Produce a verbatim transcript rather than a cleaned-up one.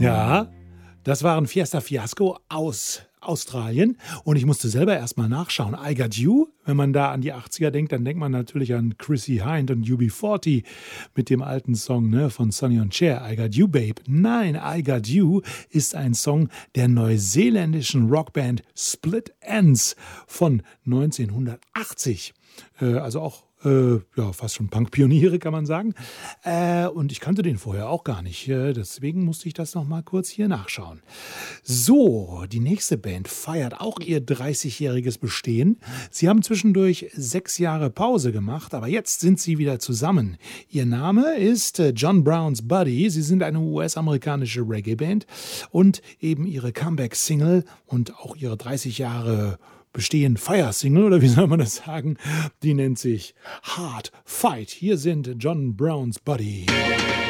Ja, das waren Fiesta Fiasco aus Australien und ich musste selber erst mal nachschauen. I Got You, wenn man da an die achtziger denkt, dann denkt man natürlich an Chrissy Hind und U B vierzig mit dem alten Song, ne, von Sonny und Cher, I Got You Babe. Nein, I Got You ist ein Song der neuseeländischen Rockband Split Enz von neunzehnhundertachtzig. Äh, also auch Äh, ja, fast schon Punk-Pioniere, kann man sagen. Äh, und ich kannte den vorher auch gar nicht. Äh, deswegen musste ich das noch mal kurz hier nachschauen. So, die nächste Band feiert auch ihr dreißigjähriges Bestehen. Sie haben zwischendurch sechs Jahre Pause gemacht, aber jetzt sind sie wieder zusammen. Ihr Name ist äh, John Brown's Buddy. Sie sind eine U S-amerikanische Reggae-Band und eben ihre Comeback-Single und auch ihre dreißig Jahre bestehen Fire-Single, oder wie soll man das sagen? Die nennt sich Hard Fight. Hier sind John Brown's Buddy.